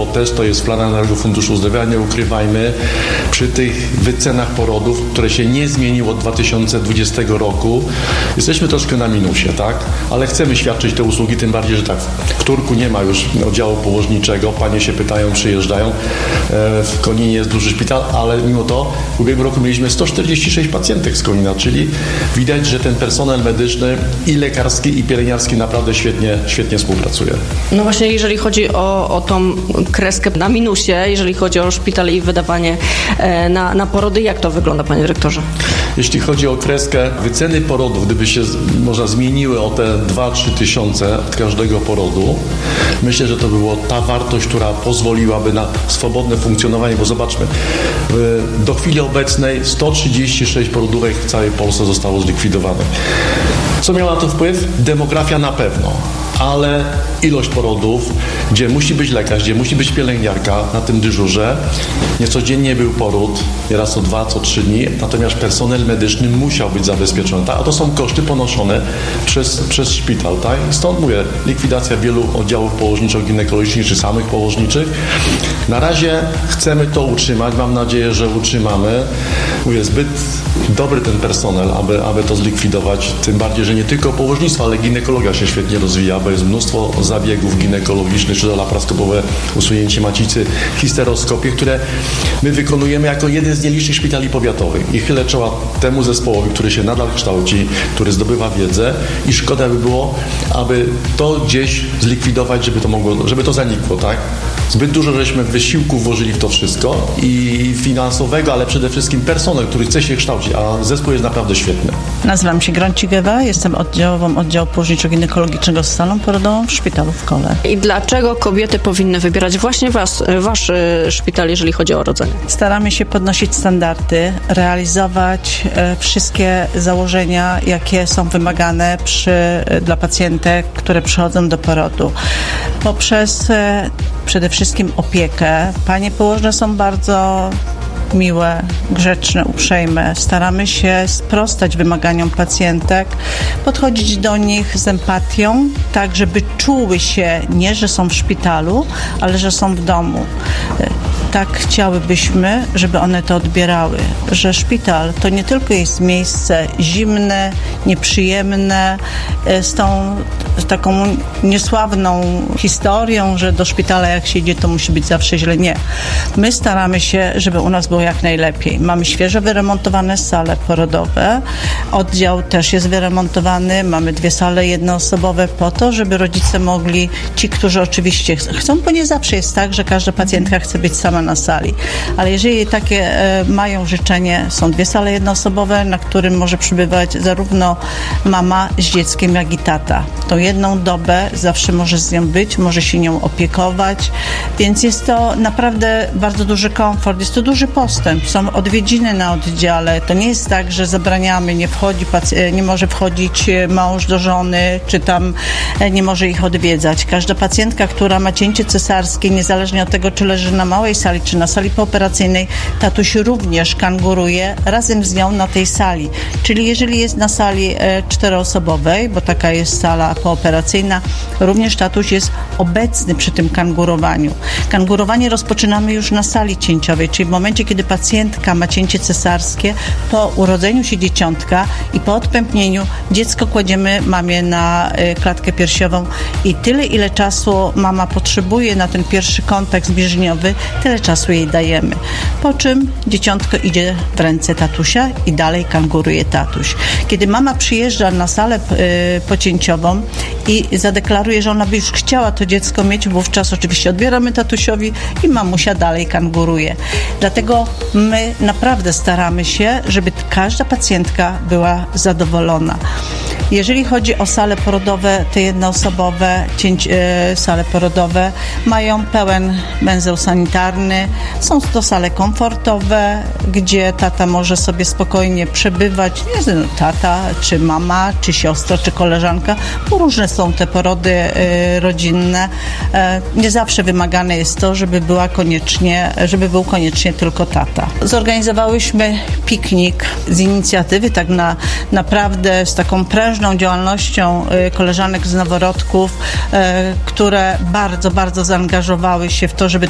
bo też to jest plan Narodowego Funduszu Zdrowia, nie ukrywajmy, przy tych wycenach porodów, które się nie zmieniło od 2020 roku, jesteśmy troszkę na minusie, tak? Ale chcemy świadczyć te usługi, tym bardziej, że tak, w Turku nie ma już oddziału położniczego, panie się pytają, przyjeżdżają, w Koninie jest duży szpital, ale mimo to w ubiegłym roku mieliśmy 146 pacjentek z Konina, czyli widać, że ten personel medyczny i lekarski, i pielęgniarski naprawdę świetnie współpracuje. No właśnie, jeżeli chodzi o tą kreskę na minusie, jeżeli chodzi o szpital i wydawanie na porody, jak to wygląda, panie dyrektorze? Jeśli chodzi o kreskę, wyceny porodów, gdyby się może zmieniły o te 2-3 tysiące od każdego porodu, myślę, że to była ta wartość, która pozwoliłaby na swobodne funkcjonowanie, bo zobaczmy, do chwili obecnej 136 porodówek w całej Polsce zostało zlikwidowanych. Co miało na to wpływ? Demografia na pewno, ale ilość porodów, gdzie musi być lekarz, gdzie musi być pielęgniarka na tym dyżurze. Nie codziennie był poród, nieraz co 2, co 3 dni, natomiast personel medyczny musiał być zabezpieczony. Tak? A to są koszty ponoszone przez szpital. Tak? Stąd mówię, likwidacja wielu oddziałów położniczo-ginekologicznych czy samych położniczych. Na razie chcemy to utrzymać, mam nadzieję, że utrzymamy. Mówię, zbyt dobry ten personel, aby to zlikwidować, tym bardziej, że nie tylko położnictwo, ale ginekologia się świetnie rozwija, bo jest mnóstwo zabiegów ginekologicznych, czy to laparoskopowe usunięcie macicy, histeroskopie, które my wykonujemy jako jeden z nielicznych szpitali powiatowych. I chylę czoła temu zespołowi, który się nadal kształci, który zdobywa wiedzę i szkoda by było, aby to gdzieś zlikwidować, żeby to zanikło, tak? Zbyt dużo żeśmy wysiłku włożyli w to wszystko i finansowego, ale przede wszystkim personel, który chce się kształcić, a zespół jest naprawdę świetny. Nazywam się Grącik Ewa, jestem oddziałową oddziału położniczo-ginekologicznego z salą porodową w szpitalu w Kole. I dlaczego kobiety powinny wybierać właśnie wasz szpital, jeżeli chodzi o rodzenie? Staramy się podnosić standardy, realizować wszystkie założenia, jakie są wymagane dla pacjentek, które przychodzą do porodu. Poprzez przede wszystkim opiekę. Panie położne są bardzo miłe, grzeczne, uprzejme. Staramy się sprostać wymaganiom pacjentek, podchodzić do nich z empatią, tak żeby czuły się nie, że są w szpitalu, ale że są w domu. Tak chciałybyśmy, żeby one to odbierały, że szpital to nie tylko jest miejsce zimne, nieprzyjemne, z taką niesławną historią, że do szpitala jak się idzie, to musi być zawsze źle. Nie. My staramy się, żeby u nas było jak najlepiej. Mamy świeżo wyremontowane sale porodowe, oddział też jest wyremontowany, mamy 2 sale jednoosobowe po to, żeby rodzice mogli, ci, którzy oczywiście chcą, bo nie zawsze jest tak, że każda pacjentka chce być sama na sali. Ale jeżeli takie mają życzenie, są 2 sale jednoosobowe, na którym może przybywać zarówno mama z dzieckiem, jak i tata. Tą jedną dobę zawsze może z nią być, może się nią opiekować, więc jest to naprawdę bardzo duży komfort, jest to duży postęp. Są odwiedziny na oddziale. To nie jest tak, że zabraniamy, nie może wchodzić mąż do żony, czy tam nie może ich odwiedzać. Każda pacjentka, która ma cięcie cesarskie, niezależnie od tego, czy leży na małej sali, czy na sali pooperacyjnej, tatuś również kanguruje razem z nią na tej sali. Czyli jeżeli jest na sali 4-osobowej, bo taka jest sala pooperacyjna, również tatuś jest obecny przy tym kangurowaniu. Kangurowanie rozpoczynamy już na sali cięciowej, czyli w momencie, kiedy pacjentka ma cięcie cesarskie, po urodzeniu się dzieciątka i po odpępnieniu dziecko kładziemy mamie na klatkę piersiową i tyle, ile czasu mama potrzebuje na ten pierwszy kontakt zbliżeniowy, tyle czasu jej dajemy. Po czym dzieciątko idzie w ręce tatusia i dalej kanguruje tatuś. Kiedy mama przyjeżdża na salę pocięciową i zadeklaruje, że ona by już chciała to dziecko mieć, wówczas oczywiście odbieramy tatusiowi i mamusia dalej kanguruje. Dlatego my naprawdę staramy się, żeby każda pacjentka była zadowolona. Jeżeli chodzi o sale porodowe, te jednoosobowe sale porodowe mają pełen węzeł sanitarny. Są to sale komfortowe, gdzie tata może sobie spokojnie przebywać. Tata, czy mama, czy siostra, czy koleżanka, bo różne są te porody rodzinne. Nie zawsze wymagane jest to, żeby był koniecznie tylko tata. Zorganizowałyśmy piknik z inicjatywy, tak naprawdę z taką prężną działalnością koleżanek z noworodków, które bardzo, bardzo zaangażowały się w to, żeby